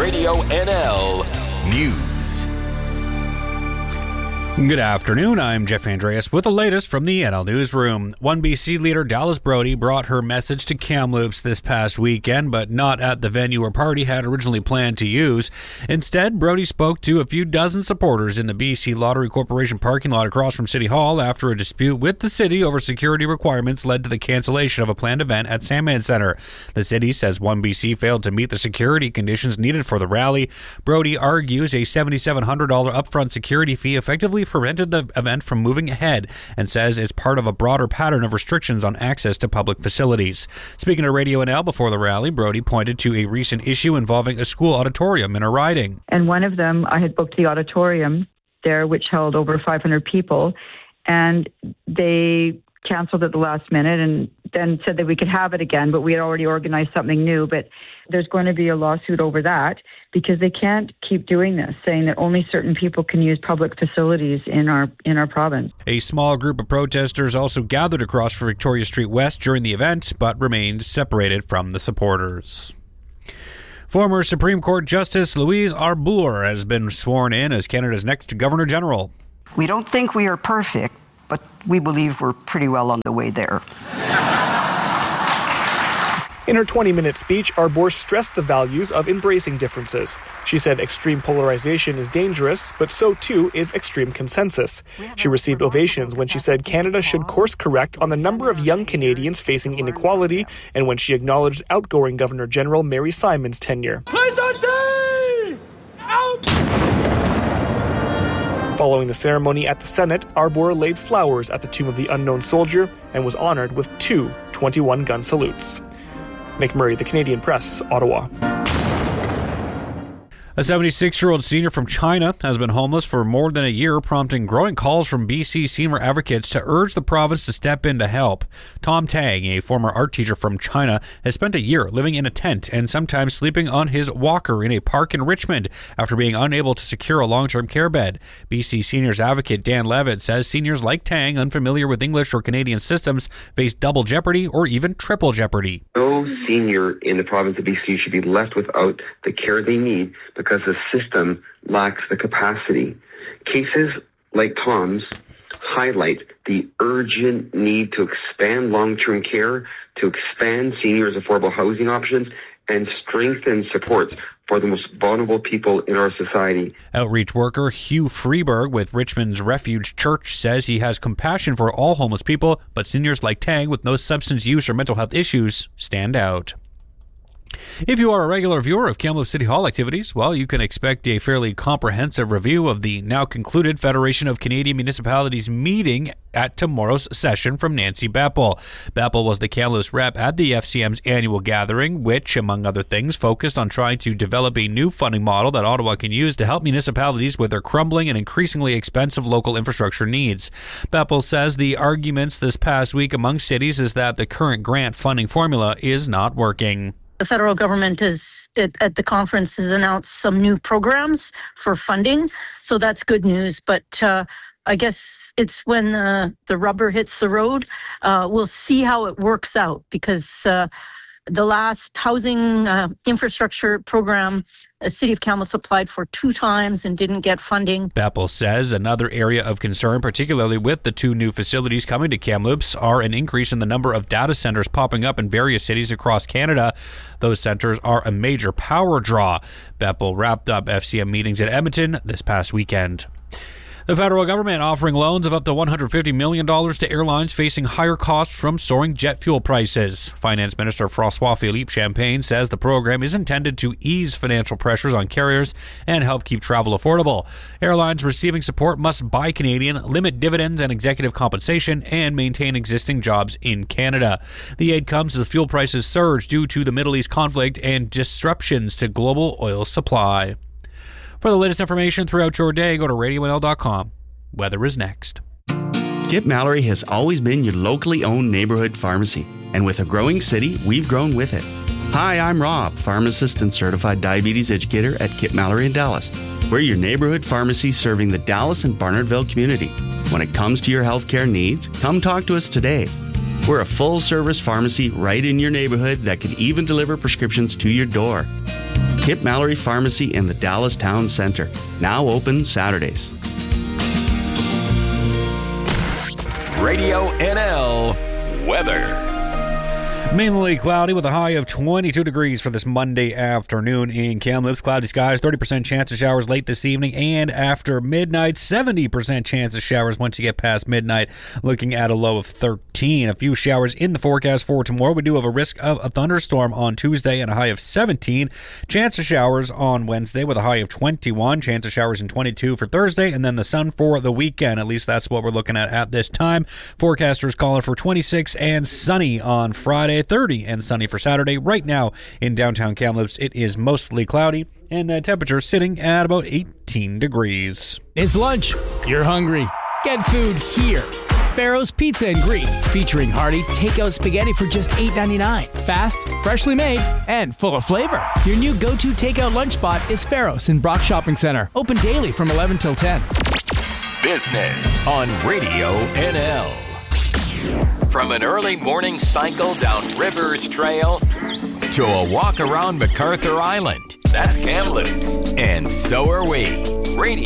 Radio NL News. Good afternoon, I'm Jeff Andreas with the latest from the NL Newsroom. 1BC leader Dallas Brody brought her message to Kamloops this past weekend, but not at the venue her party had originally planned to use. Instead, Brody spoke to a few dozen supporters in the BC Lottery Corporation parking lot across from City Hall after a dispute with the city over security requirements led to the cancellation of a planned event at Sandman Centre. The city says 1BC failed to meet the security conditions needed for the rally. Brody argues a $7,700 upfront security fee effectively prevented the event from moving ahead and says it's part of a broader pattern of restrictions on access to public facilities. Speaking to Radio NL before the rally, Brody pointed to a recent issue involving a school auditorium in a riding. And one of them, I had booked the auditorium there, which held over 500 people, and they canceled at the last minute and then said that we could have it again, but we had already organized something new. But there's going to be a lawsuit over that because they can't keep doing this, saying that only certain people can use public facilities in our province. A small group of protesters also gathered across for Victoria Street West during the event, but remained separated from the supporters. Former Supreme Court Justice Louise Arbour has been sworn in as Canada's next Governor General. We don't think we are perfect, but we believe we're pretty well on the way there. In her 20-minute speech, Arbour stressed the values of embracing differences. She said extreme polarization is dangerous, but so too is extreme consensus. She received ovations when she said Canada should course correct on the number of young Canadians facing inequality, and when she acknowledged outgoing Governor General Mary Simon's tenure. Following the ceremony at the Senate, Arbour laid flowers at the tomb of the unknown soldier and was honored with 2 21-gun salutes. Nick Murray, The Canadian Press, Ottawa. A 76-year-old senior from China has been homeless for more than a year, prompting growing calls from BC senior advocates to urge the province to step in to help. Tom Tang, a former art teacher from China, has spent a year living in a tent and sometimes sleeping on his walker in a park in Richmond after being unable to secure a long-term care bed. BC seniors advocate Dan Levitt says seniors like Tang, unfamiliar with English or Canadian systems, face double jeopardy or even triple jeopardy. No senior in the province of BC should be left without the care they need because the system lacks the capacity. Cases like Tom's highlight the urgent need to expand long-term care, to expand seniors' affordable housing options, and strengthen supports for the most vulnerable people in our society. Outreach worker Hugh Freeberg with Richmond's Refuge Church says he has compassion for all homeless people, but seniors like Tang with no substance use or mental health issues stand out. If you are a regular viewer of Kamloops City Hall activities, well, you can expect a fairly comprehensive review of the now concluded Federation of Canadian Municipalities meeting at tomorrow's session from Nancy Beppel. Beppel was the Kamloops rep at the FCM's annual gathering, which, among other things, focused on trying to develop a new funding model that Ottawa can use to help municipalities with their crumbling and increasingly expensive local infrastructure needs. Beppel says the arguments this past week among cities is that the current grant funding formula is not working. The federal government at the conference has announced some new programs for funding, so that's good news. But I guess it's when the rubber hits the road. We'll see how it works out because the last housing infrastructure program, the City of Kamloops applied for 2 times and didn't get funding. Beppel says another area of concern, particularly with the 2 new facilities coming to Kamloops, are an increase in the number of data centers popping up in various cities across Canada. Those centers are a major power draw. Beppel wrapped up FCM meetings at Edmonton this past weekend. The federal government offering loans of up to $150 million to airlines facing higher costs from soaring jet fuel prices. Finance Minister François-Philippe Champagne says the program is intended to ease financial pressures on carriers and help keep travel affordable. Airlines receiving support must buy Canadian, limit dividends and executive compensation, and maintain existing jobs in Canada. The aid comes as fuel prices surge due to the Middle East conflict and disruptions to global oil supply. For the latest information throughout your day, go to radionl.com. Weather is next. Kip Mallory has always been your locally owned neighborhood pharmacy. And with a growing city, we've grown with it. Hi, I'm Rob, pharmacist and certified diabetes educator at Kip Mallory in Dallas. We're your neighborhood pharmacy serving the Dallas and Barnardville community. When it comes to your healthcare needs, come talk to us today. We're a full-service pharmacy right in your neighborhood that can even deliver prescriptions to your door. Kip Mallory Pharmacy in the Dallas Town Center. Now open Saturdays. Radio NL weather. Mainly cloudy with a high of 22 degrees for this Monday afternoon in Kamloops. Cloudy skies, 30% chance of showers late this evening and after midnight. 70% chance of showers once you get past midnight, looking at a low of 13. A few showers in the forecast for tomorrow. We do have a risk of a thunderstorm on Tuesday and a high of 17. Chance of showers on Wednesday with a high of 21. Chance of showers in 22 for Thursday, and then the sun for the weekend. At least that's what we're looking at this time. Forecasters calling for 26 and sunny on Friday. 30 and sunny for Saturday. Right now in downtown Kamloops, it is mostly cloudy, and the temperature sitting at about 18 degrees. It's lunch. You're hungry. Get food here. Farrow's Pizza and Greek, featuring hearty takeout spaghetti for just $8.99. Fast, freshly made, and full of flavor. Your new go-to takeout lunch spot is Farrow's in Brock Shopping Center. Open daily from 11 till 10. Business on Radio NL. From an early morning cycle down Rivers Trail to a walk around MacArthur Island. That's Kamloops. And so are we. Radio